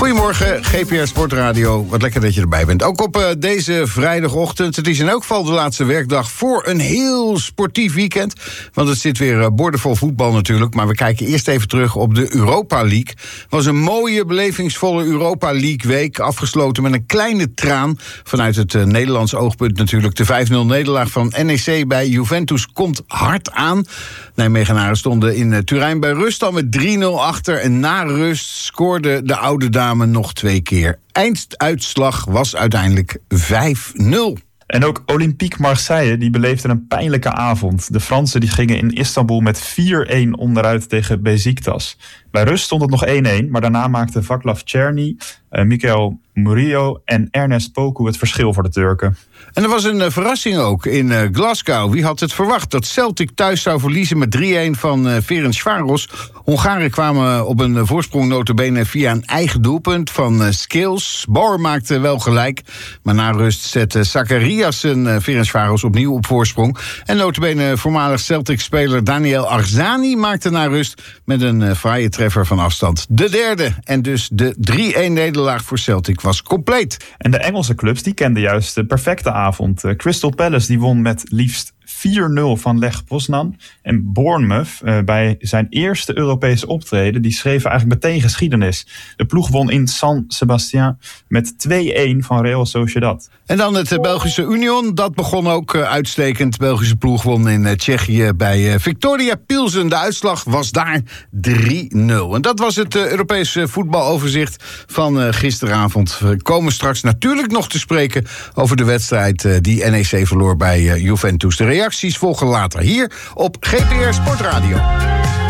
Goedemorgen, GPR Sportradio. Wat lekker dat je erbij bent. Ook op deze vrijdagochtend. Het is in elk geval de laatste werkdag voor een heel sportief weekend. Want het zit weer boordevol voetbal natuurlijk. Maar we kijken eerst even terug op de Europa League. Het was een mooie, belevingsvolle Europa League week. Afgesloten met een kleine traan. Vanuit het Nederlands oogpunt natuurlijk. De 5-0 nederlaag van NEC bij Juventus komt hard aan. Nijmegenaren stonden in Turijn bij rust al met 3-0 achter. En na rust scoorde de oude dame nog 2 keer. Einduitslag was uiteindelijk 5-0. En ook Olympique Marseille die beleefde een pijnlijke avond. De Fransen die gingen in Istanbul met 4-1 onderuit tegen Beşiktaş. Bij rust stond het nog 1-1, maar daarna maakten Vaclav Černý, Michael Murillo en Ernest Poku het verschil voor de Turken. En er was een verrassing ook in Glasgow. Wie had het verwacht dat Celtic thuis zou verliezen met 3-1 van Ferencváros? Hongaren kwamen op een voorsprong nota bene via een eigen doelpunt van Skills. Bauer maakte wel gelijk, maar na rust zette Zachariasen Ferencváros opnieuw op voorsprong. En nota bene voormalig Celtic-speler Daniel Arzani maakte na rust met een fraaie treffer van afstand de derde. En dus de 3-1 nederlaag voor Celtic was compleet. En de Engelse clubs die kenden juist de perfecte avond. Crystal Palace die won met liefst 4-0 van Lech Poznan. En Bournemouth, bij zijn eerste Europese optreden, die schreef eigenlijk meteen geschiedenis. De ploeg won in San Sebastián met 2-1 van Real Sociedad. En dan het Belgische Union, dat begon ook uitstekend. De Belgische ploeg won in Tsjechië bij Victoria Pilsen. De uitslag was daar 3-0. En dat was het Europese voetbaloverzicht van gisteravond. We komen straks natuurlijk nog te spreken over de wedstrijd die NEC verloor bij Juventus. De reacties volgen later hier op GPR Sportradio.